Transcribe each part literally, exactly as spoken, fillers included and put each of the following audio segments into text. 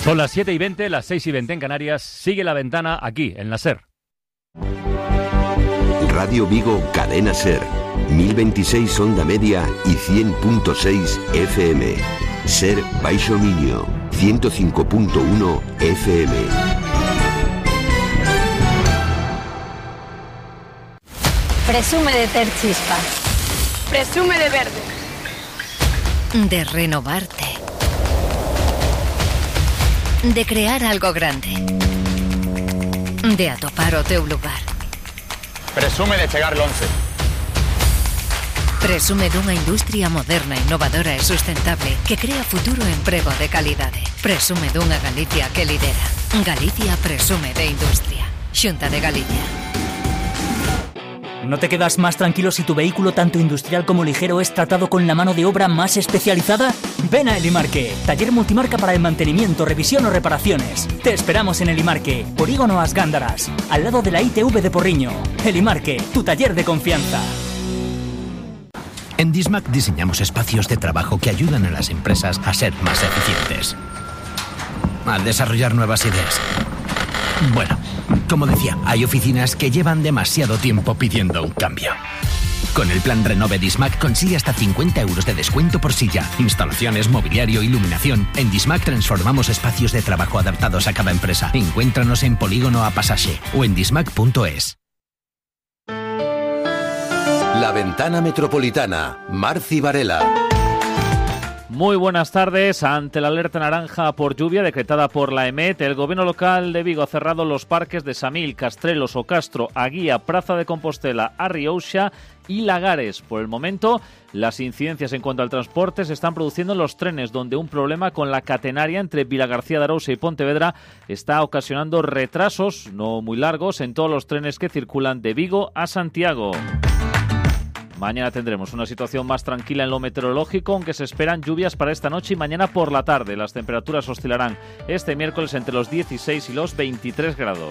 Son las siete y veinte, las seis y veinte en Canarias. Sigue La Ventana aquí, en la SER. Radio Vigo, Cadena SER. mil veintiséis onda media y cien punto seis F M. SER Baixo Miño, ciento cinco punto uno F M. Presume de ter chispas. Presume de verde. De renovarte. De crear algo grande. De atopar o teu lugar. Presume de chegar lonxe. Presume dunha industria moderna, innovadora e sustentable que crea futuro e emprego de calidade. Presume dunha Galicia que lidera. Galicia presume de industria. Xunta de Galicia. ¿No te quedas más tranquilo si tu vehículo, tanto industrial como ligero, es tratado con la mano de obra más especializada? Ven a Elimarque, taller multimarca para el mantenimiento, revisión o reparaciones. Te esperamos en Elimarque, Polígono As Gándaras, al lado de la I T V de Porriño. Elimarque, tu taller de confianza. En Dismac diseñamos espacios de trabajo que ayudan a las empresas a ser más eficientes, al desarrollar nuevas ideas. Bueno, como decía, hay oficinas que llevan demasiado tiempo pidiendo un cambio. Con el plan Renove Dismac consigue hasta cincuenta euros de descuento por silla, instalaciones, mobiliario, iluminación. En Dismac transformamos espacios de trabajo adaptados a cada empresa. Encuéntranos en Polígono A Pasaxe o en dismac punto es. La Ventana Metropolitana, Marci Varela. Muy buenas tardes. Ante la alerta naranja por lluvia decretada por la EMET, el gobierno local de Vigo ha cerrado los parques de Samil, Castrelos, Ocastro, Aguía, Praza de Compostela, Arriouxa y Lagares. Por el momento, las incidencias en cuanto al transporte se están produciendo en los trenes, donde un problema con la catenaria entre Vilagarcía de Arousa y Pontevedra está ocasionando retrasos no muy largos en todos los trenes que circulan de Vigo a Santiago. Mañana tendremos una situación más tranquila en lo meteorológico, aunque se esperan lluvias para esta noche y mañana por la tarde. Las temperaturas oscilarán este miércoles entre los dieciséis y los veintitrés grados.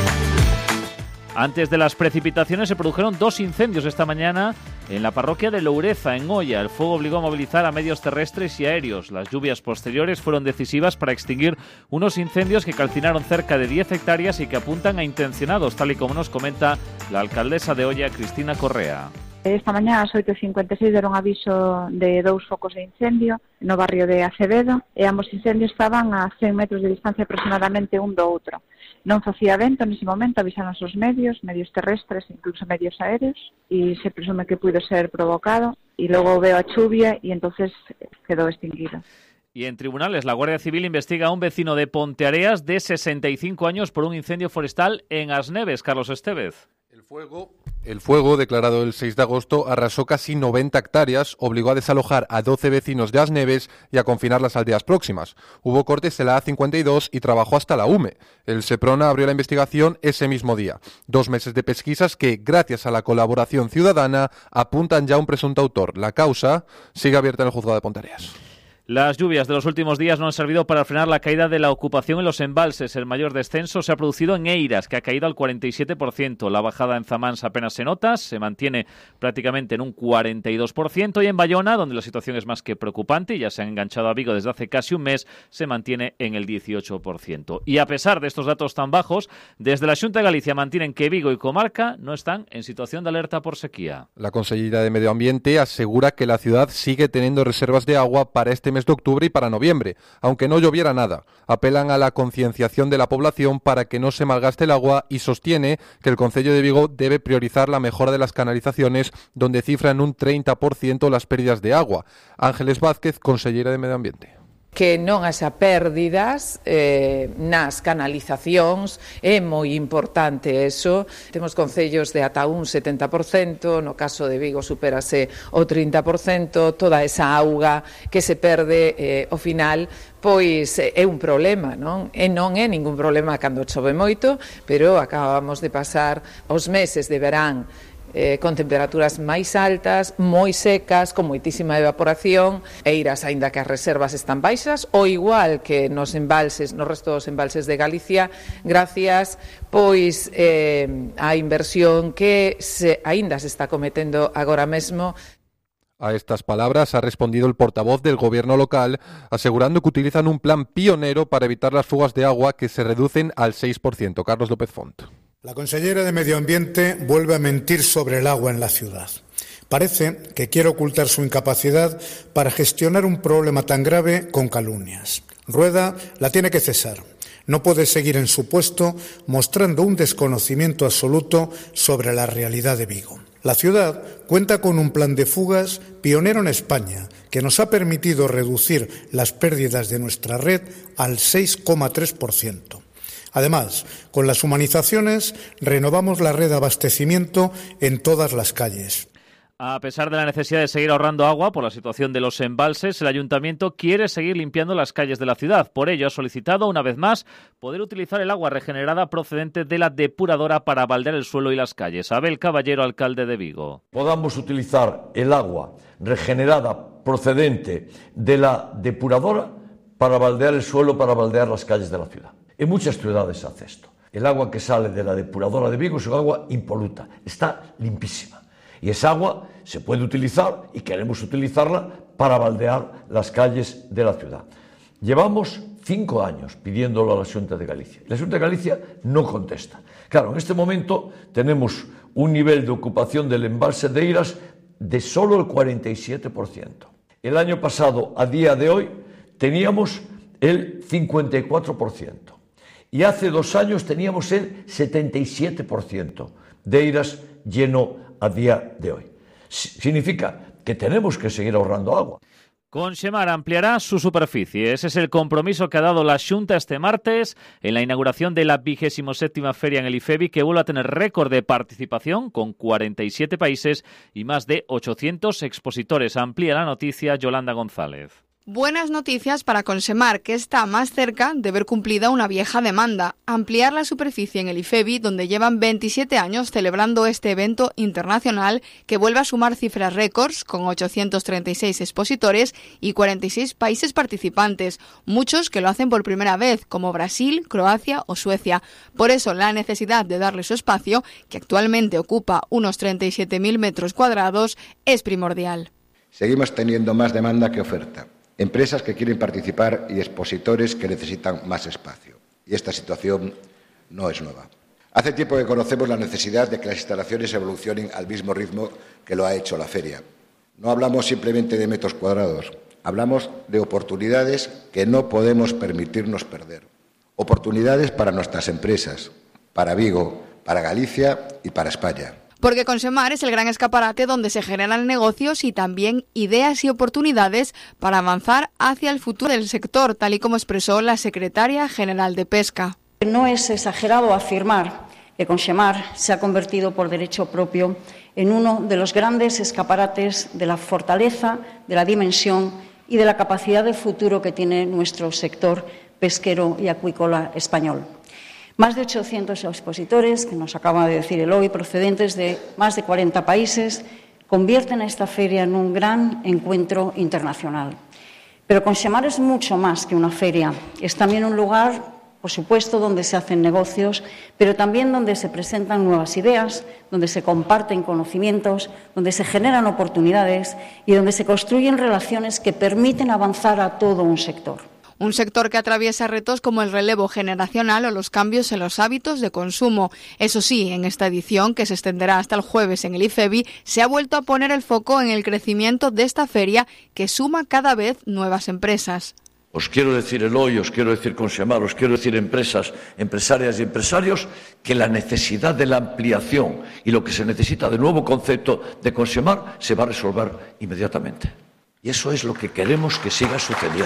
Antes de las precipitaciones se produjeron dos incendios esta mañana en la parroquia de Loureza, en Oia. El fuego obligó a movilizar a medios terrestres y aéreos. Las lluvias posteriores fueron decisivas para extinguir unos incendios que calcinaron cerca de diez hectáreas y que apuntan a intencionados, tal y como nos comenta la alcaldesa de Oia, Cristina Correa. Esta mañá ás oito e cincuenta e seis deron aviso de dous focos de incendio no barrio de Acevedo e ambos incendios estaban a cen metros de distancia aproximadamente un do outro. Non facía vento nese momento, avisaron os medios, medios terrestres, incluso medios aéreos, e se presume que pudo ser provocado, e logo veo a chuvia e entonces quedou extinguido. Y en tribunales, la Guardia Civil investiga a un vecino de Ponteareas de sesenta y cinco años por un incendio forestal en As Neves. Carlos Estevez. El fuego, el fuego, declarado el seis de agosto, arrasó casi noventa hectáreas, obligó a desalojar a doce vecinos de As Neves y a confinar las aldeas próximas. Hubo cortes en la A cincuenta y dos y trabajó hasta la U M E. El Seprona abrió la investigación ese mismo día. Dos meses de pesquisas que, gracias a la colaboración ciudadana, apuntan ya a un presunto autor. La causa sigue abierta en el juzgado de Ponteareas. Las lluvias de los últimos días no han servido para frenar la caída de la ocupación en los embalses. El mayor descenso se ha producido en Eiras, que ha caído al cuarenta y siete por ciento. La bajada en Zamans apenas se nota, se mantiene prácticamente en un cuarenta y dos por ciento. Y en Bayona, donde la situación es más que preocupante, y ya se han enganchado a Vigo desde hace casi un mes, se mantiene en el dieciocho por ciento. Y a pesar de estos datos tan bajos, desde la Xunta de Galicia mantienen que Vigo y comarca no están en situación de alerta por sequía. La consellera de Medio Ambiente asegura que la ciudad sigue teniendo reservas de agua para este mes de octubre y para noviembre, aunque no lloviera nada. Apelan a la concienciación de la población para que no se malgaste el agua y sostiene que el Concello de Vigo debe priorizar la mejora de las canalizaciones, donde cifra en un treinta por ciento las pérdidas de agua. Ángeles Vázquez, consellera de Medio Ambiente. Que non haxa pérdidas eh, nas canalizacións, é moi importante eso. Temos concellos de ata un setenta por cento, no caso de Vigo supérase o trinta por cento, toda esa auga que se perde eh, ao final, pois é un problema, non? E non é ningún problema cando chove moito, pero acabamos de pasar os meses de verán Eh, con temperaturas máis altas, moi secas, con moitísima evaporación, Eiras, aínda que as reservas están baixas, ou igual que nos embalses, nos resto dos embalses de Galicia, gracias pois eh, a inversión que se, aínda se está cometendo agora mesmo. A estas palabras ha respondido el portavoz del gobierno local, asegurando que utilizan un plan pionero para evitar las fugas de agua que se reducen al seis por ciento. Carlos López Font. La consellera de Medio Ambiente vuelve a mentir sobre el agua en la ciudad. Parece que quiere ocultar su incapacidad para gestionar un problema tan grave con calumnias. Rueda la tiene que cesar. No puede seguir en su puesto mostrando un desconocimiento absoluto sobre la realidad de Vigo. La ciudad cuenta con un plan de fugas pionero en España que nos ha permitido reducir las pérdidas de nuestra red al seis coma tres por ciento. Además, con las humanizaciones renovamos la red de abastecimiento en todas las calles. A pesar de la necesidad de seguir ahorrando agua por la situación de los embalses, el Ayuntamiento quiere seguir limpiando las calles de la ciudad. Por ello, ha solicitado una vez más poder utilizar el agua regenerada procedente de la depuradora para baldear el suelo y las calles. Abel Caballero, alcalde de Vigo. Podamos utilizar el agua regenerada procedente de la depuradora para baldear el suelo, para baldear las calles de la ciudad. En muchas ciudades se hace esto. El agua que sale de la depuradora de Vigo es un agua impoluta, está limpísima. Y esa agua se puede utilizar, y queremos utilizarla, para baldear las calles de la ciudad. Llevamos cinco años pidiéndolo a la Xunta de Galicia. La Xunta de Galicia no contesta. Claro, en este momento tenemos un nivel de ocupación del embalse de Eiras de solo el cuarenta y siete por ciento. El año pasado, a día de hoy, teníamos el cincuenta y cuatro por ciento. Y hace dos años teníamos el setenta y siete por ciento de Eiras lleno a día de hoy. Significa que tenemos que seguir ahorrando agua. Conxemar ampliará su superficie. Ese es el compromiso que ha dado la Xunta este martes en la inauguración de la vigésima séptima feria en el IFEBI, que vuelve a tener récord de participación con cuarenta y siete países y más de ochocientos expositores. Amplía la noticia Yolanda González. Buenas noticias para Consemar, que está más cerca de ver cumplida una vieja demanda: ampliar la superficie en el IFEBI, donde llevan veintisiete años celebrando este evento internacional que vuelve a sumar cifras récords, con ochocientos treinta y seis expositores y cuarenta y seis países participantes, muchos que lo hacen por primera vez, como Brasil, Croacia o Suecia. Por eso, la necesidad de darle su espacio, que actualmente ocupa unos treinta y siete mil metros cuadrados, es primordial. Seguimos teniendo más demanda que oferta. Empresas que quieren participar y expositores que necesitan más espacio. Y esta situación no es nueva. Hace tiempo que conocemos la necesidad de que las instalaciones evolucionen al mismo ritmo que lo ha hecho la feria. No hablamos simplemente de metros cuadrados, hablamos de oportunidades que no podemos permitirnos perder. Oportunidades para nuestras empresas, para Vigo, para Galicia y para España. Porque Consemar es el gran escaparate donde se generan negocios y también ideas y oportunidades para avanzar hacia el futuro del sector, tal y como expresó la secretaria general de Pesca. No es exagerado afirmar que Consemar se ha convertido por derecho propio en uno de los grandes escaparates de la fortaleza, de la dimensión y de la capacidad de futuro que tiene nuestro sector pesquero y acuícola español. Más de ochocientos expositores, que nos acaba de decir Eloy, procedentes de más de cuarenta países, convierten a esta feria en un gran encuentro internacional. Pero Consemar es mucho más que una feria. Es también un lugar, por supuesto, donde se hacen negocios, pero también donde se presentan nuevas ideas, donde se comparten conocimientos, donde se generan oportunidades y donde se construyen relaciones que permiten avanzar a todo un sector. Un sector que atraviesa retos como el relevo generacional o los cambios en los hábitos de consumo. Eso sí, en esta edición, que se extenderá hasta el jueves en el IFEBI, se ha vuelto a poner el foco en el crecimiento de esta feria, que suma cada vez nuevas empresas. Os quiero decir Eloy, os quiero decir Consemar, os quiero decir empresas, empresarias y empresarios, que la necesidad de la ampliación y lo que se necesita de nuevo concepto de Consemar se va a resolver inmediatamente. Y eso es lo que queremos que siga sucediendo.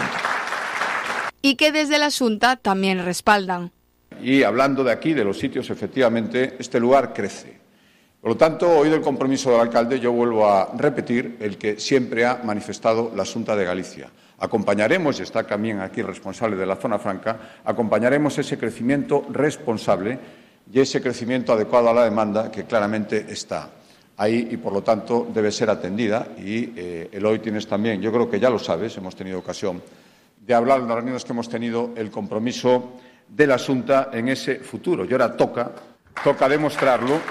Y que desde la Xunta también respaldan. Y hablando de aquí, de los sitios, efectivamente, este lugar crece. Por lo tanto, hoy del compromiso del alcalde yo vuelvo a repetir el que siempre ha manifestado la Xunta de Galicia. Acompañaremos, y está también aquí el responsable de la zona franca, acompañaremos ese crecimiento responsable y ese crecimiento adecuado a la demanda que claramente está ahí y, por lo tanto, debe ser atendida. Y eh, Eloy, tienes también, yo creo que ya lo sabes, hemos tenido ocasión de hablar en las reuniones que hemos tenido, el compromiso de la Xunta en ese futuro. Y ahora toca, toca demostrarlo.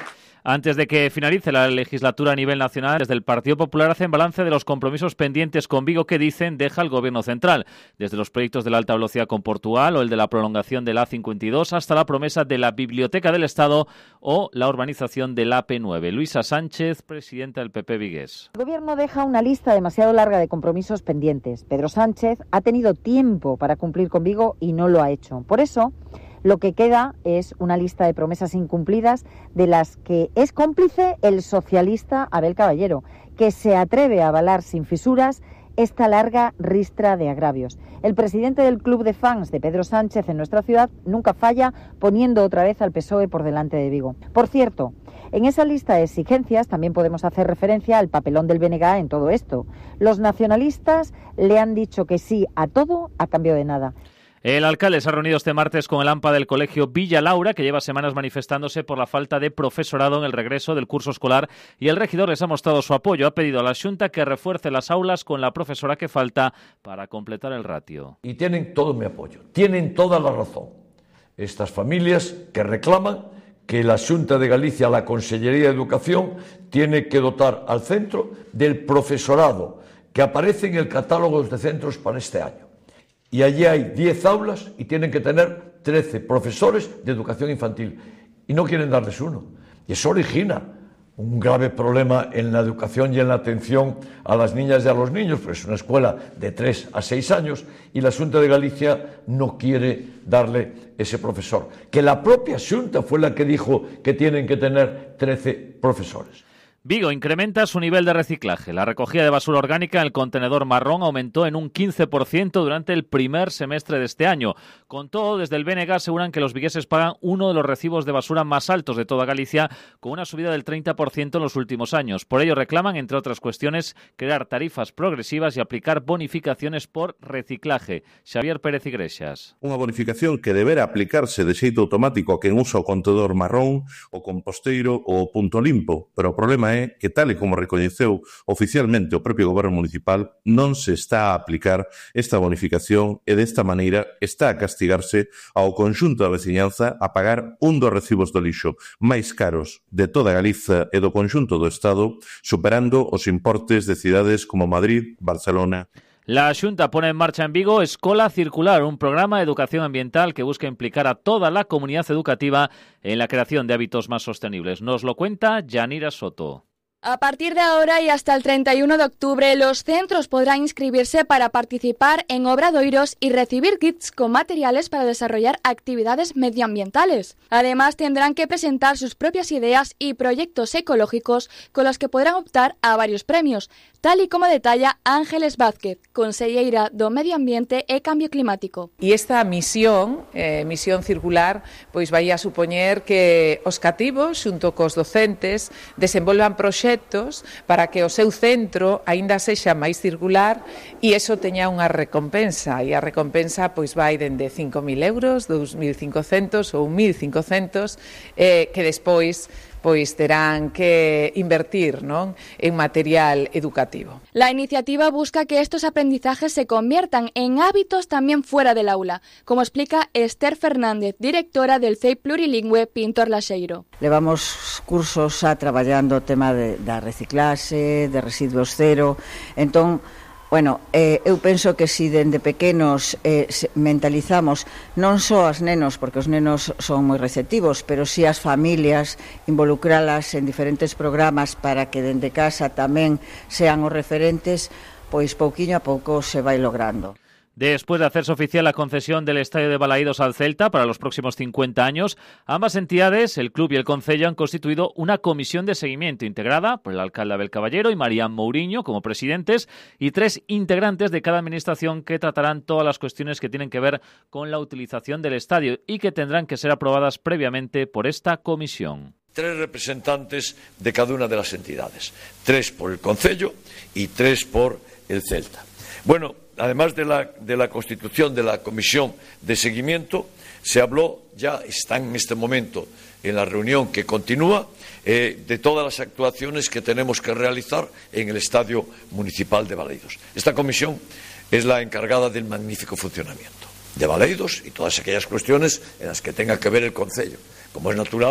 Antes de que finalice la legislatura a nivel nacional, desde el Partido Popular hacen balance de los compromisos pendientes con Vigo que dicen deja el Gobierno central, desde los proyectos de la alta velocidad con Portugal o el de la prolongación de la A cincuenta y dos hasta la promesa de la Biblioteca del Estado o la urbanización del A P nueve. Luisa Sánchez, presidenta del P P vigués. El Gobierno deja una lista demasiado larga de compromisos pendientes. Pedro Sánchez ha tenido tiempo para cumplir con Vigo y no lo ha hecho. Por eso, lo que queda es una lista de promesas incumplidas de las que es cómplice el socialista Abel Caballero, que se atreve a avalar sin fisuras esta larga ristra de agravios. El presidente del club de fans de Pedro Sánchez en nuestra ciudad nunca falla, poniendo otra vez al P S O E por delante de Vigo. Por cierto, en esa lista de exigencias también podemos hacer referencia al papelón del B N G en todo esto. Los nacionalistas le han dicho que sí a todo a cambio de nada. El alcalde se ha reunido este martes con el AMPA del Colegio Villa Laura, que lleva semanas manifestándose por la falta de profesorado en el regreso del curso escolar, y el regidor les ha mostrado su apoyo. Ha pedido a la Xunta que refuerce las aulas con la profesora que falta para completar el ratio. Y tienen todo mi apoyo, tienen toda la razón. Estas familias que reclaman que la Xunta de Galicia, la Consellería de Educación, tiene que dotar al centro del profesorado que aparece en el catálogo de centros para este año. Y allí hay diez aulas y tienen que tener trece profesores de educación infantil. Y no quieren darles uno. Y eso origina un grave problema en la educación y en la atención a las niñas y a los niños, porque es una escuela de tres a seis años y la Xunta de Galicia no quiere darle ese profesor. Que la propia Xunta fue la que dijo que tienen que tener trece profesores. Vigo incrementa su nivel de reciclaje. La recogida de basura orgánica en el contenedor marrón aumentó en un quince por ciento durante el primer semestre de este año. Con todo, desde el B N G aseguran que los vigueses pagan uno de los recibos de basura más altos de toda Galicia, con una subida del treinta por ciento en los últimos años. Por ello reclaman, entre otras cuestiones, crear tarifas progresivas y aplicar bonificaciones por reciclaje. Xavier Pérez Iglesias. Unha bonificación que deberá aplicarse de xeito automático a quen usa o contenedor marrón, o composteiro ou o punto limpo, pero o problema é que, tal e como recoñeceu oficialmente o propio Goberno municipal, non se está a aplicar esta bonificación e desta maneira está a castigarse ao conxunto da veciñanza a pagar un dos recibos do lixo máis caros de toda Galiza e do conxunto do Estado, superando os importes de cidades como Madrid, Barcelona. La Xunta pone en marcha en Vigo Escola Circular, un programa de educación ambiental que busca implicar a toda la comunidad educativa en la creación de hábitos más sostenibles. Nos lo cuenta Yanira Soto. A partir de ahora y hasta el treinta y uno de octubre, los centros podrán inscribirse para participar en obradoiros y recibir kits con materiales para desarrollar actividades medioambientales. Además, tendrán que presentar sus propias ideas y proyectos ecológicos con los que podrán optar a varios premios, tal y como detalla Ángeles Vázquez, conselleira do Medio Ambiente e Cambio Climático. E esta misión, eh, misión circular, pois vai a supoñer que os cativos, xunto cos docentes, desenvolvan proxectos para que o seu centro aínda sexa máis circular e iso teña unha recompensa, e a recompensa pois vai dende cinco mil euros, dous mil cincocentos ou mil cincocentos, eh, que despois pois terán que invertir, non, en material educativo. La iniciativa busca que estos aprendizajes se conviertan en hábitos también fuera del aula, como explica Esther Fernández, directora del C E I Plurilingüe Pintor Laxeiro. Levamos cursos a traballando o tema de, da reciclaxe, de residuos cero, entón, bueno, eh, eu penso que si dende pequenos eh, mentalizamos non só as nenos, porque os nenos son moi receptivos, pero si as familias, involucralas en diferentes programas para que dende casa tamén sean os referentes, pois pouquiño a pouco se vai logrando. Después de hacerse oficial la concesión del Estadio de Balaídos al Celta para los próximos cincuenta años, ambas entidades, el club y el concello, han constituido una comisión de seguimiento integrada por el alcalde Abel Caballero y Marián Mouriño como presidentes y tres integrantes de cada administración que tratarán todas las cuestiones que tienen que ver con la utilización del estadio y que tendrán que ser aprobadas previamente por esta comisión. Tres representantes de cada una de las entidades, tres por el concello y tres por el Celta. Bueno, además de la, de la constitución de la comisión de seguimiento, se habló, ya está en este momento en la reunión que continúa, eh, de todas las actuaciones que tenemos que realizar en el Estadio Municipal de Balaídos. Esta comisión es la encargada del magnífico funcionamiento de Balaídos y todas aquellas cuestiones en las que tenga que ver el concello, como es natural,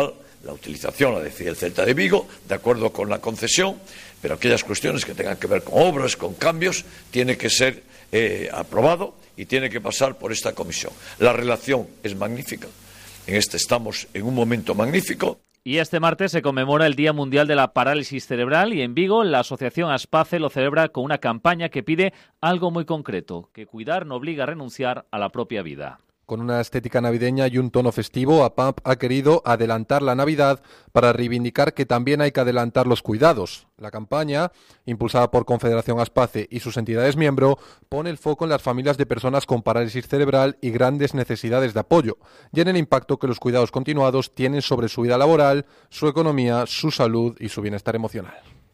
la utilización la decide el Celta de Vigo, de acuerdo con la concesión, pero aquellas cuestiones que tengan que ver con obras, con cambios, tiene que ser eh, aprobado y tiene que pasar por esta comisión. La relación es magnífica, en este estamos en un momento magnífico. Y este martes se conmemora el Día Mundial de la Parálisis Cerebral y en Vigo la asociación ASPACE lo celebra con una campaña que pide algo muy concreto, que cuidar no obliga a renunciar a la propia vida. Con una estética navideña y un tono festivo, A P A P ha querido adelantar la Navidad para reivindicar que también hay que adelantar los cuidados. La campaña, impulsada por Confederación ASPACE y sus entidades miembro, pone el foco en las familias de personas con parálisis cerebral y grandes necesidades de apoyo, y en el impacto que los cuidados continuados tienen sobre su vida laboral, su economía, su salud y su bienestar emocional.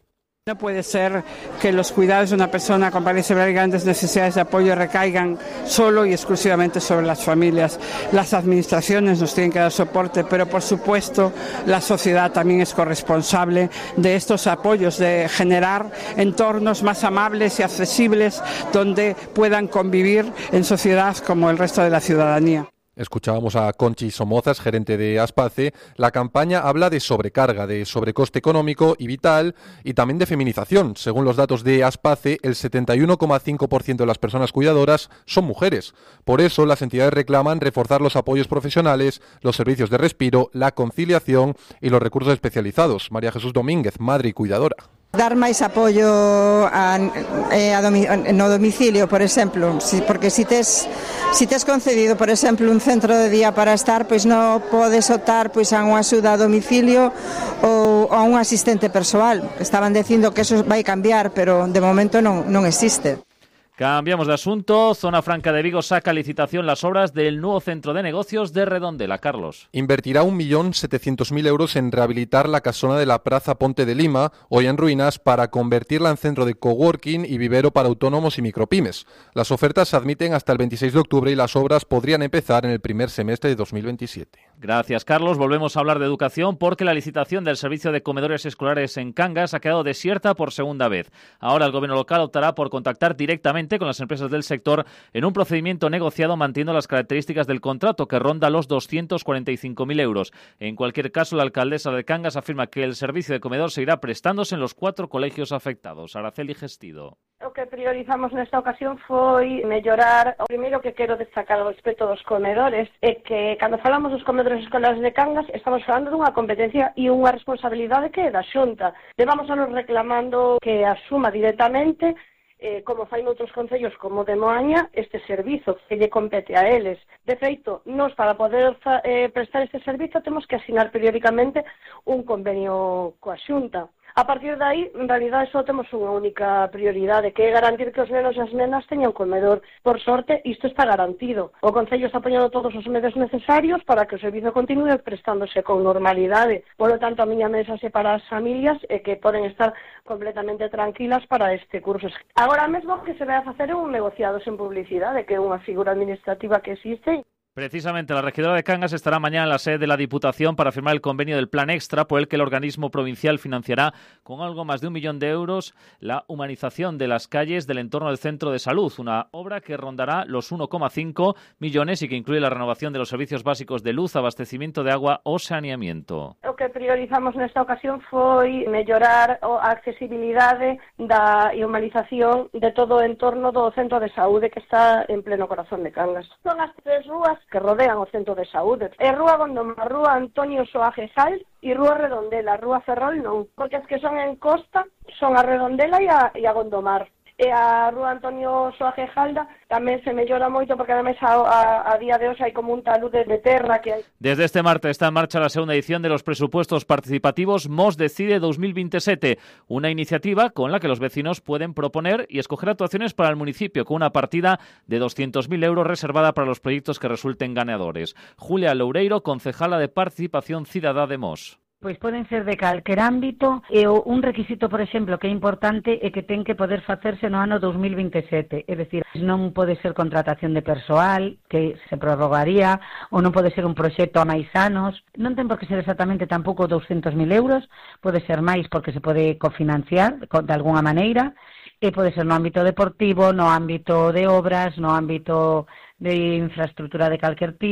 No puede ser que los cuidados de una persona con parálisis cerebral y grandes necesidades de apoyo recaigan solo y exclusivamente sobre las familias. Las administraciones nos tienen que dar soporte, pero por supuesto la sociedad también es corresponsable de estos apoyos, de generar entornos más amables y accesibles donde puedan convivir en sociedad como el resto de la ciudadanía. Escuchábamos a Conchi Somozas, gerente de ASPACE. La campaña habla de sobrecarga, de sobrecoste económico y vital y también de feminización. Según los datos de ASPACE, el setenta y uno coma cinco por ciento de las personas cuidadoras son mujeres. Por eso, las entidades reclaman reforzar los apoyos profesionales, los servicios de respiro, la conciliación y los recursos especializados. María Jesús Domínguez, madre y cuidadora. Dar máis apoio a, a domi, no domicilio, por exemplo, si, porque si tes, si tes concedido, por exemplo, un centro de día para estar, pois non podes optar pois a unha axuda a domicilio ou a un asistente persoal. Estaban dicindo que eso vai cambiar, pero de momento non, non existe. Cambiamos de asunto. Zona Franca de Vigo saca a licitación las obras del nuevo centro de negocios de Redondela. Carlos. Invertirá un millón setecientos mil euros en rehabilitar la casona de la Plaza Ponte de Lima, hoy en ruinas, para convertirla en centro de coworking y vivero para autónomos y micropymes. Las ofertas se admiten hasta el veintiséis de octubre y las obras podrían empezar en el primer semestre de dos mil veintisiete. Gracias, Carlos. Volvemos a hablar de educación porque la licitación del servicio de comedores escolares en Cangas ha quedado desierta por segunda vez. Ahora el gobierno local optará por contactar directamente con las empresas del sector en un procedimiento negociado manteniendo las características del contrato que ronda los doscientos cuarenta y cinco mil euros. En cualquier caso, la alcaldesa de Cangas afirma que el servicio de comedor seguirá prestándose en los cuatro colegios afectados. Araceli Gestido. O que priorizamos nesta ocasión foi mellorar. O primeiro que quero destacar ao respecto dos comedores é que cando falamos dos comedores escolares de Cangas estamos falando dunha competencia e unha responsabilidade que é da Xunta. Levamos anos reclamando que asuma directamente Eh, como fai noutros concellos como de Moaña, este servizo que lle compete a eles. De feito, nós para poder eh, prestar este servizo temos que asinar periódicamente un convenio coa Xunta. A partir de aí, en realidade, só temos unha única prioridade, que é garantir que os nenos e as nenas teñan comedor. Por sorte, isto está garantido. O Concello está apoiando todos os medios necesarios para que o servizo continúe prestándose con normalidade. Por lo tanto, a miña mensaxe para as familias é que poden estar completamente tranquilas para este curso. Agora mesmo que se vai a facer un negociado sen publicidade, que é unha figura administrativa que existe. Precisamente, la regidora de Cangas estará mañana en la sede de la Diputación para firmar el convenio del Plan Extra, por el que el organismo provincial financiará con algo más de un millón de euros la humanización de las calles del entorno del centro de salud, una obra que rondará los uno coma cinco millones y que incluye la renovación de los servicios básicos de luz, abastecimiento de agua o saneamiento. O que priorizamos nesta ocasión foi mellorar a accesibilidade da e humanización de todo o entorno do centro de saúde que está en pleno corazón de Cangas. Son as tres rúas que rodean o centro de saúde. É Rúa Gondomar, Rúa Antonio Soaje Sal e Rúa Redondela. Rúa Ferrol non, porque as que son en Costa son a Redondela e a, e a Gondomar. E a Rúa Antonio Soaje Jalda tamén se mellora moito porque ademais a, a, a día de hoxe hai como un talude de terra que hai. Desde este martes está en marcha la segunda edición de los presupuestos participativos Mos Decide dos mil veintisiete, una iniciativa con la que los vecinos pueden proponer y escoger actuaciones para el municipio con una partida de doscientos mil euros reservada para los proyectos que resulten ganadores. Julia Loureiro, concejala de Participación Cidadá de Mos. Pois poden ser de calquer ámbito e un requisito, por exemplo, que é importante é que ten que poder facerse no ano dos mil veintisiete, é dicir, non pode ser contratación de persoal que se prorrogaría ou non pode ser un proxecto a máis anos, non ten por que ser exactamente tampouco doscientos mil euros, pode ser máis porque se pode cofinanciar de alguna maneira e pode ser no ámbito deportivo, no ámbito de obras, no ámbito de infraestructura de calquer tipo.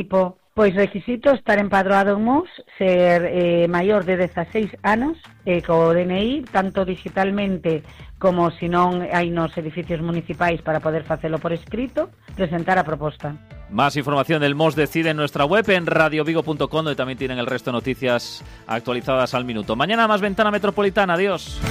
Pois requisito estar empadroado en Mos, ser eh, maior de dezaseis anos, eh, co D N I, tanto digitalmente como se non hai nos edificios municipais para poder facelo por escrito, presentar a proposta. Más información del Mos Decide en nuestra web, en radio vigo punto com, donde también tienen el resto de noticias actualizadas al minuto. Mañana más Ventana Metropolitana. Adiós.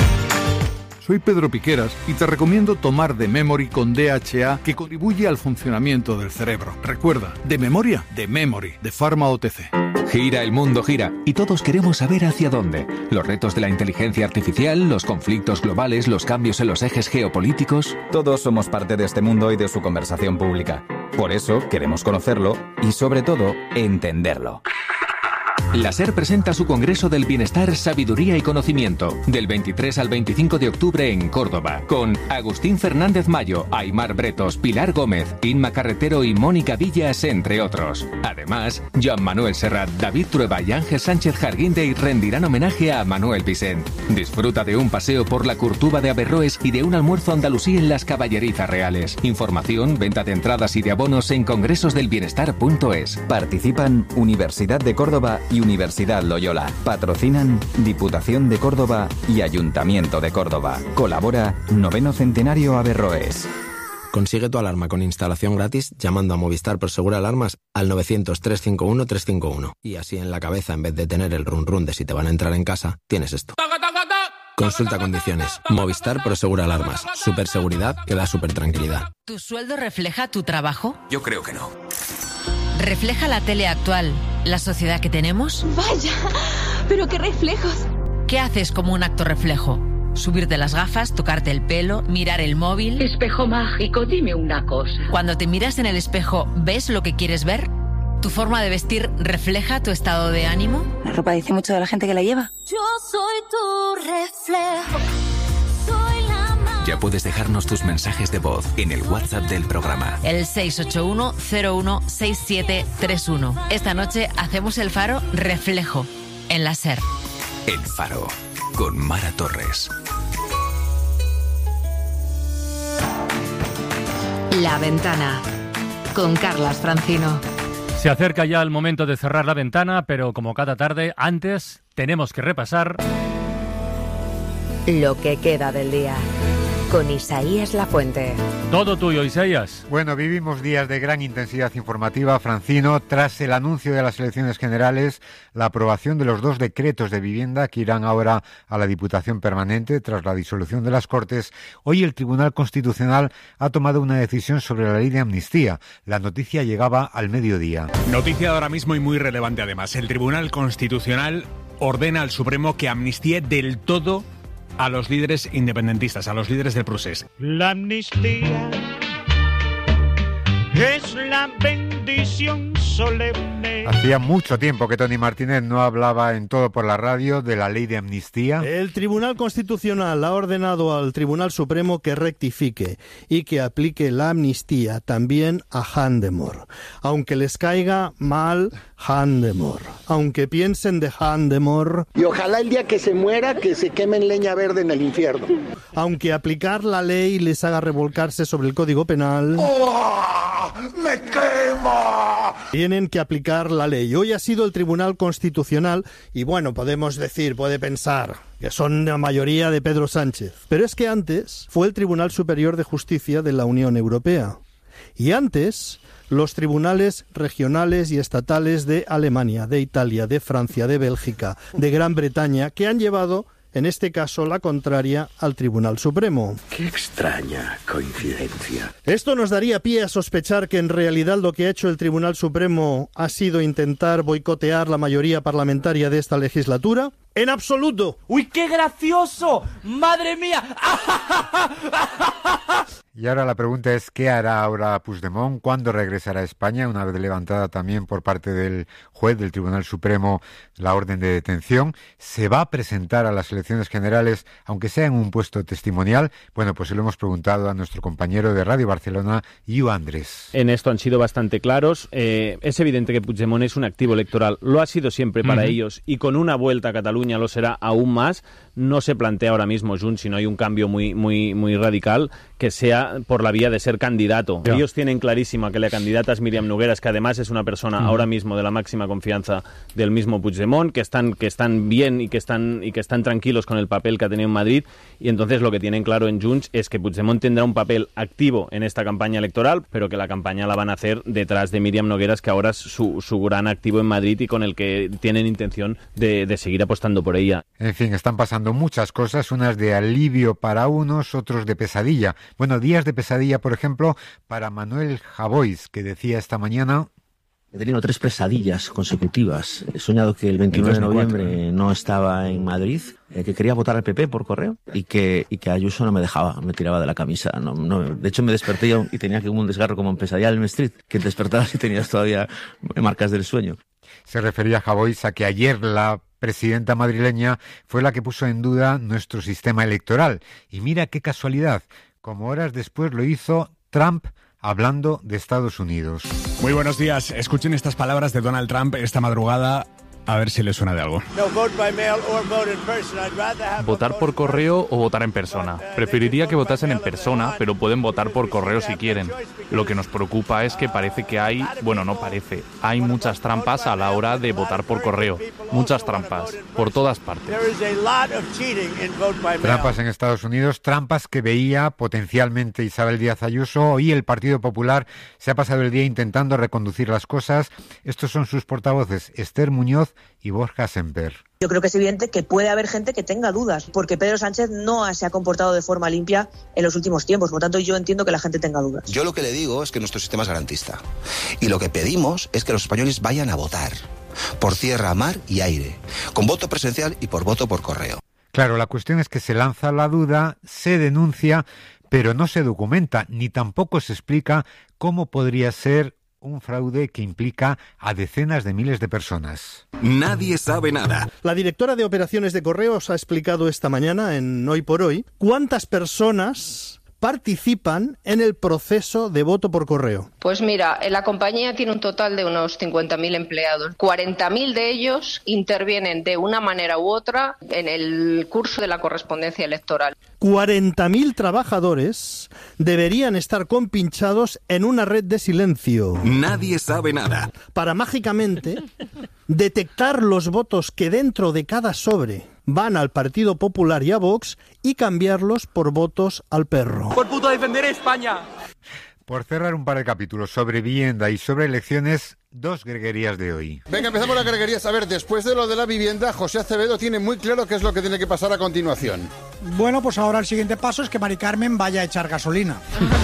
Soy Pedro Piqueras y te recomiendo tomar The Memory con D H A, que contribuye al funcionamiento del cerebro. Recuerda, de memoria, de Memory, de Pharma O T C. Gira, el mundo gira, y todos queremos saber hacia dónde. Los retos de la inteligencia artificial, los conflictos globales, los cambios en los ejes geopolíticos. Todos somos parte de este mundo y de su conversación pública. Por eso queremos conocerlo y, sobre todo, entenderlo. La SER presenta su Congreso del Bienestar, Sabiduría y Conocimiento, del veintitrés al veinticinco de octubre en Córdoba, con Agustín Fernández Mayo, Aymar Bretos, Pilar Gómez, Inma Carretero y Mónica Villas, entre otros. Además, Joan Manuel Serrat, David Trueba y Ángel Sánchez Jarguindey rendirán homenaje a Manuel Vicent. Disfruta de un paseo por la Curtuba de Averroes y de un almuerzo andalusí en las Caballerizas Reales. Información, venta de entradas y de abonos en congresosdelbienestar punto es. Participan Universidad de Córdoba y Universidad Loyola. Patrocinan Diputación de Córdoba y Ayuntamiento de Córdoba. Colabora Noveno Centenario Averroes. Consigue tu alarma con instalación gratis llamando a Movistar Prosegur Alarmas al novecientos, trescientos cincuenta y uno, trescientos cincuenta y uno. Y así en la cabeza, en vez de tener el run run de si te van a entrar en casa, tienes esto. Consulta condiciones. Movistar Prosegur Alarmas. Super seguridad que da super tranquilidad. ¿Tu sueldo refleja tu trabajo? Yo creo que no. ¿Refleja la tele actual la sociedad que tenemos? ¡Vaya! ¿Pero qué reflejos? ¿Qué haces como un acto reflejo? ¿Subirte las gafas, tocarte el pelo, mirar el móvil? Espejo mágico, dime una cosa. Cuando te miras en el espejo, ¿ves lo que quieres ver? ¿Tu forma de vestir refleja tu estado de ánimo? La ropa dice mucho de la gente que la lleva. Yo soy tu reflejo. Ya puedes dejarnos tus mensajes de voz en el WhatsApp del programa. El seis ocho uno, cero uno, seis siete tres uno. Esta noche hacemos el Faro Reflejo en la SER. El Faro, con Mara Torres. La Ventana, con Carlas Francino. Se acerca ya el momento de cerrar la ventana, pero como cada tarde, antes tenemos que repasar lo que queda del día. Con Isaías Lafuente. Todo tuyo, Isaías. Bueno, vivimos días de gran intensidad informativa, Francino, tras el anuncio de las elecciones generales, la aprobación de los dos decretos de vivienda que irán ahora a la Diputación Permanente tras la disolución de las Cortes. Hoy el Tribunal Constitucional ha tomado una decisión sobre la ley de amnistía. La noticia llegaba al mediodía. Noticia ahora mismo y muy relevante además. El Tribunal Constitucional ordena al Supremo que amnistíe del todo a los líderes independentistas, a los líderes del procés. La amnistía es la bendición solemne. Hacía mucho tiempo que Tony Martínez no hablaba en Todo por la Radio de la ley de amnistía. El Tribunal Constitucional ha ordenado al Tribunal Supremo que rectifique y que aplique la amnistía también a Handemor. Aunque les caiga mal Handemor, aunque piensen de Handemor. Y ojalá el día que se muera, que se queme en leña verde en el infierno. Aunque aplicar la ley les haga revolcarse sobre el Código Penal. ¡Oh, me quema! Tienen que aplicar la ley. Hoy ha sido el Tribunal Constitucional y bueno, podemos decir, puede pensar que son la mayoría de Pedro Sánchez. Pero es que antes fue el Tribunal Superior de Justicia de la Unión Europea. Y antes, los tribunales regionales y estatales de Alemania, de Italia, de Francia, de Bélgica, de Gran Bretaña, que han llevado, en este caso, la contraria al Tribunal Supremo. Qué extraña coincidencia. Esto nos daría pie a sospechar que en realidad lo que ha hecho el Tribunal Supremo ha sido intentar boicotear la mayoría parlamentaria de esta legislatura. ¡En absoluto! ¡Uy, qué gracioso! ¡Madre mía! Y ahora la pregunta es, ¿qué hará ahora Puigdemont? ¿Cuándo regresará a España? Una vez levantada también por parte del juez del Tribunal Supremo la orden de detención. ¿Se va a presentar a las elecciones generales, aunque sea en un puesto testimonial? Bueno, pues se lo hemos preguntado a nuestro compañero de Radio Barcelona, Iu Andrés. En esto han sido bastante claros. Eh, es evidente que Puigdemont es un activo electoral. Lo ha sido siempre para uh-huh. ellos. Y con una vuelta a Cataluña Cataluña lo será aún más, no se plantea ahora mismo Junts, si no hay un cambio muy, muy, muy radical, que sea por la vía de ser candidato. Yeah. Ellos tienen clarísima que la candidata es Míriam Nogueras, que además es una persona uh-huh. ahora mismo de la máxima confianza del mismo Puigdemont, que están, que están bien y que están, y que están tranquilos con el papel que ha tenido en Madrid, y entonces lo que tienen claro en Junts es que Puigdemont tendrá un papel activo en esta campaña electoral, pero que la campaña la van a hacer detrás de Míriam Nogueras, que ahora es su, su gran activo en Madrid y con el que tienen intención de, de seguir apostando por ella. En fin, están pasando muchas cosas, unas de alivio para unos, otros de pesadilla. Bueno, días de pesadilla, por ejemplo, para Manuel Javois, que decía esta mañana: he tenido tres pesadillas consecutivas. He soñado que el veintinueve de noviembre no estaba en Madrid, eh, que quería votar al P P por correo y que, y que Ayuso no me dejaba, me tiraba de la camisa. No, no, de hecho, me desperté yo y tenía que un desgarro como en Pesadilla en Elm Street, que te despertabas y tenías todavía marcas del sueño. Se refería Javois a que ayer la presidenta madrileña fue la que puso en duda nuestro sistema electoral. Y mira qué casualidad, como horas después lo hizo Trump hablando de Estados Unidos. Muy buenos días. Escuchen estas palabras de Donald Trump esta madrugada, a ver si les suena de algo. Votar por correo o votar en persona. Preferiría que votasen en persona, pero pueden votar por correo si quieren. Lo que nos preocupa es que parece que hay, bueno, no parece, hay muchas trampas a la hora de votar por correo. Muchas trampas, por todas partes. Trampas en Estados Unidos, trampas que veía potencialmente Isabel Díaz Ayuso, y el Partido Popular se ha pasado el día intentando reconducir las cosas. Estos son sus portavoces, Esther Muñoz y Borja Semper. Yo creo que es evidente que puede haber gente que tenga dudas, porque Pedro Sánchez no se ha comportado de forma limpia en los últimos tiempos. Por lo tanto, yo entiendo que la gente tenga dudas. Yo lo que le digo es que nuestro sistema es garantista. Y lo que pedimos es que los españoles vayan a votar por tierra, mar y aire, con voto presencial y por voto por correo. Claro, la cuestión es que se lanza la duda, se denuncia, pero no se documenta, ni tampoco se explica cómo podría ser un fraude que implica a decenas de miles de personas. Nadie sabe nada. La directora de operaciones de correos ha explicado esta mañana en Hoy por Hoy cuántas personas participan en el proceso de voto por correo. Pues mira, la compañía tiene un total de unos cincuenta mil empleados. cuarenta mil de ellos intervienen de una manera u otra en el curso de la correspondencia electoral. cuarenta mil trabajadores deberían estar compinchados en una red de silencio. Nadie sabe nada. Para mágicamente detectar los votos que dentro de cada sobre van al Partido Popular y a Vox y cambiarlos por votos al perro. ¡Por puto defender España! Por cerrar un par de capítulos sobre vivienda y sobre elecciones, dos greguerías de hoy. Venga, empezamos las greguerías. A ver, después de lo de la vivienda, José Acevedo tiene muy claro qué es lo que tiene que pasar a continuación. Bueno, pues ahora el siguiente paso es que Mari Carmen vaya a echar gasolina.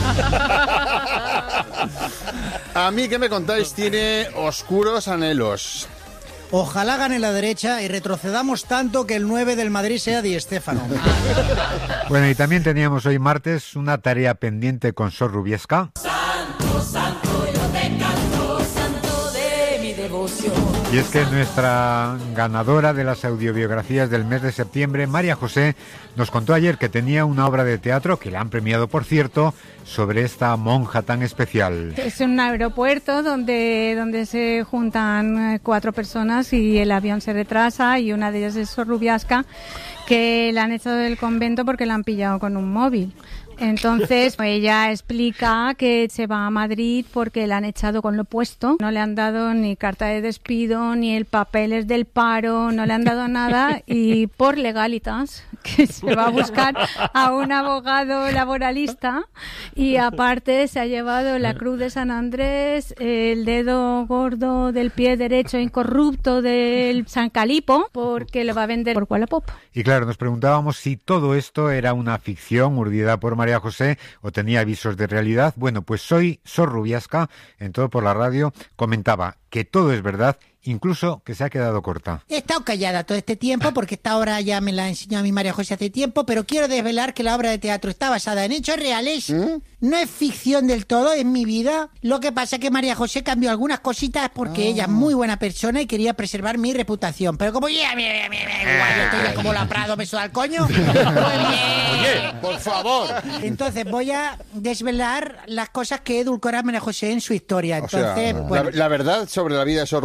A mí, ¿qué me contáis? Tiene oscuros anhelos. Ojalá gane la derecha y retrocedamos tanto que el nueve del Madrid sea Di Stéfano. Bueno, y también teníamos hoy martes una tarea pendiente con Sor Rubiesca. Santo, santo, yo te canto, santo de mi devoción. Y es que nuestra ganadora de las audiobiografías del mes de septiembre, María José, nos contó ayer que tenía una obra de teatro, que la han premiado por cierto, sobre esta monja tan especial. Es un aeropuerto donde, donde se juntan cuatro personas y el avión se retrasa, y una de ellas es Sor Rubiasca, que la han echado del convento porque la han pillado con un móvil. Entonces ella explica que se va a Madrid porque la han echado con lo puesto, no le han dado ni carta de despido, ni el papeles del paro, no le han dado nada, y por legalitas, que se va a buscar a un abogado laboralista, y aparte se ha llevado la cruz de San Andrés, el dedo gordo del pie derecho incorrupto del San Calipo, porque lo va a vender por Wallapop. Y claro, nos preguntábamos si todo esto era una ficción urdida por María José o tenía visos de realidad. Bueno, pues hoy Sor Rubiasca, en Todo por la Radio, comentaba que todo es verdad, incluso que se ha quedado corta. He estado callada todo este tiempo porque esta obra ya me la enseñó a mi María José hace tiempo, pero quiero desvelar que la obra de teatro está basada en hechos reales. ¿Mm? No es ficción del todo, es mi vida. Lo que pasa es que María José cambió algunas cositas porque oh. ella es muy buena persona y quería preservar mi reputación. Pero como ya, mira, mira, mira, igual, yo estoy ya como la Prado, me suda al coño. Pues bien. Oye, por favor. Entonces voy a desvelar las cosas que edulcora María José en su historia. Entonces, o sea, bueno. la, la verdad sobre la vida de Sor Rubiasca, ¿no?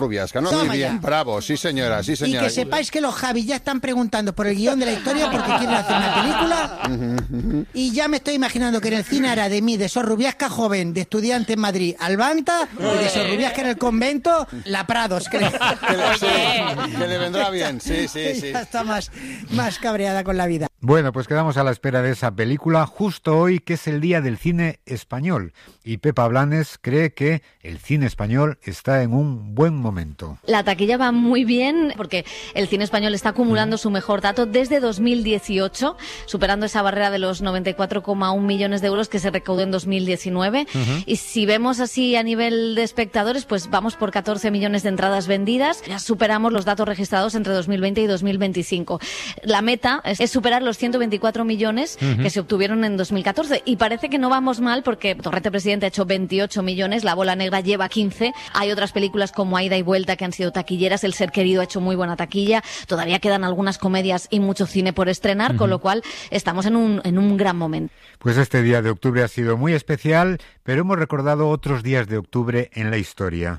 Bueno, Toma muy bien, ya. bravo, sí señora, sí Y señora. que sepáis que los Javis ya están preguntando por el guión de la historia porque quieren hacer una película. Y ya me estoy imaginando que en el cine hará de mí, de Sorrubiasca joven, de estudiante en Madrid, Albanta, y de Sorrubiasca en el convento, La Prados, creo. Que le, sí, que le vendrá bien, sí, sí, sí. Ya está más, más cabreada con la vida. Bueno, pues quedamos a la espera de esa película justo hoy, que es el Día del Cine Español. Y Pepa Blanes cree que el cine español está en un buen momento. La taquilla va muy bien porque el cine español está acumulando su mejor dato desde dos mil dieciocho, superando esa barrera de los noventa y cuatro coma uno millones de euros que se recaudó en dos mil diecinueve. Uh-huh. Y si vemos así a nivel de espectadores, pues vamos por catorce millones de entradas vendidas. Ya superamos los datos registrados entre dos mil veinte y dos mil veinticinco. La meta es, es superar los ciento veinticuatro millones uh-huh. que se obtuvieron en dos mil catorce. Y parece que no vamos mal porque Torrete Presidente ha hecho veintiocho millones, La Bola Negra lleva quince. Hay otras películas como Ida y Vuelta que han sido taquilleras. El Ser Querido ha hecho muy buena taquilla. Todavía quedan algunas comedias y mucho cine por estrenar, uh-huh. con lo cual estamos en un, en un gran momento. Pues este día de octubre ha sido muy especial, pero hemos recordado otros días de octubre en la historia.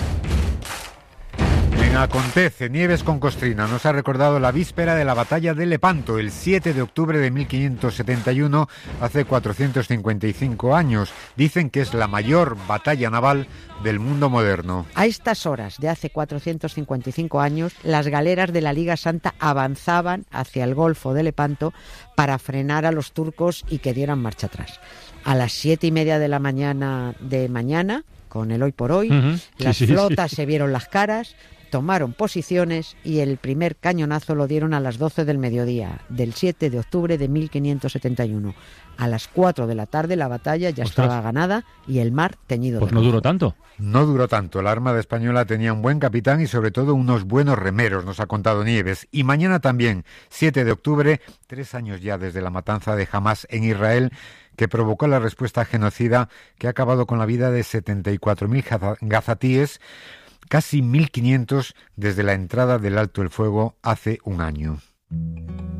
En Acontece, Nieves con Costrina nos ha recordado la víspera de la batalla de Lepanto, el siete de octubre de mil quinientos setenta y uno, hace cuatrocientos cincuenta y cinco años. Dicen que es la mayor batalla naval del mundo moderno. A estas horas de hace cuatrocientos cincuenta y cinco años, las galeras de la Liga Santa avanzaban hacia el Golfo de Lepanto para frenar a los turcos y que dieran marcha atrás. A las siete y media de la mañana de mañana, con el hoy por hoy, uh-huh. las sí, sí, flotas sí. se vieron las caras, tomaron posiciones y el primer cañonazo lo dieron a las doce del mediodía del siete de octubre de mil quinientos setenta y uno. A las cuatro de la tarde la batalla ya Ostras. estaba ganada y el mar teñido pues de no rojo. duró tanto. No duró tanto. La Armada Española tenía un buen capitán y sobre todo unos buenos remeros, nos ha contado Nieves. Y mañana también, siete de octubre, tres años ya desde la matanza de Hamás en Israel, que provocó la respuesta genocida que ha acabado con la vida de setenta y cuatro mil gazatíes, casi mil quinientos desde la entrada del alto el fuego hace un año.